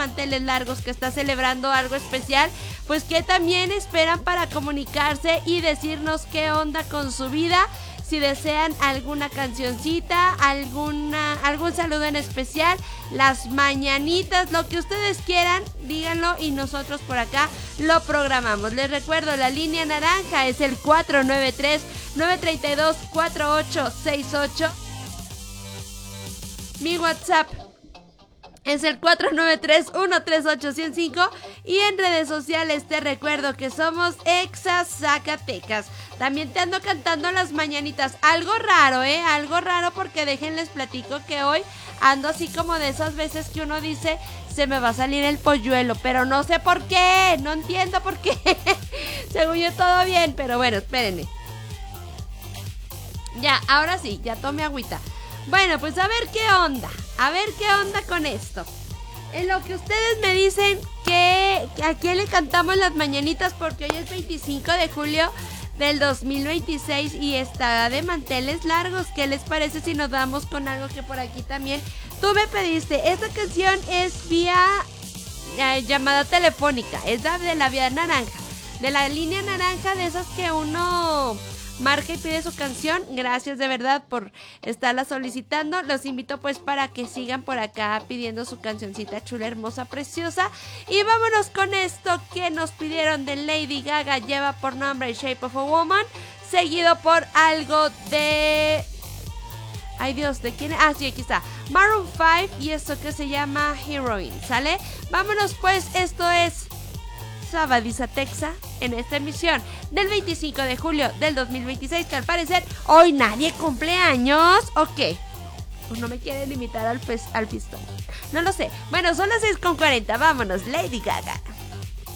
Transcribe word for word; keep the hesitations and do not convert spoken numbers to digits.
manteles largos que está celebrando algo especial, pues que también esperan para comunicarse y decirnos qué onda con su vida. Si desean alguna cancioncita, alguna, algún saludo en especial, las mañanitas, lo que ustedes quieran, díganlo y nosotros por acá lo programamos. Les recuerdo, la línea naranja es el cuatro nueve tres, nueve tres dos, cuatro ocho seis ocho. Mi WhatsApp es el cuatro nueve tres, uno tres ocho cero cinco y en redes sociales te recuerdo que somos Exa Zacatecas. También te ando cantando las mañanitas, algo raro, ¿eh? Algo raro porque déjenles platico que hoy ando así como de esas veces que uno dice se me va a salir el polluelo, pero no sé por qué, no entiendo por qué. Según yo todo bien, pero bueno, espérenme. Ya, ahora sí, ya tomé agüita. Bueno, pues a ver qué onda, a ver qué onda con esto. En lo que ustedes me dicen que a quién le cantamos las mañanitas, porque hoy es veinticinco de julio del dos mil veintiséis y está de manteles largos. ¿Qué les parece si nos damos con algo que por aquí también tú me pediste? Esta canción es vía eh, llamada telefónica, es la de la vía naranja, de la línea naranja, de esas que uno marca y pide su canción. Gracias de verdad por estarla solicitando. Los invito pues para que sigan por acá pidiendo su cancioncita chula, hermosa, preciosa. Y vámonos con esto que nos pidieron de Lady Gaga, lleva por nombre Shape of a Woman, seguido por algo de... Ay Dios, ¿de quién? Ah, sí, aquí está, Maroon cinco, y esto que se llama Heroine, ¿sale? Vámonos pues, esto es Sabadiza Texa en esta emisión del veinticinco de julio del dos mil veintiséis, que al parecer hoy nadie cumple años, ¿o qué? Pues no me quieren limitar al, pes- al pistón, no lo sé. Bueno, son las seis con cuarenta, vámonos, Lady Gaga.